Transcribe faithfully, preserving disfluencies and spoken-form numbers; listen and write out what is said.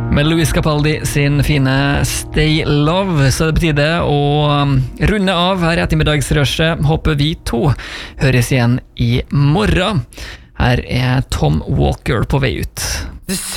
Med Louis Capaldi sin fine Stay Love, så er det på tide å runde av her i ettermiddagsrushet. Håper vi to høres igjen i morgen. Her er Tom Walker på vei ut.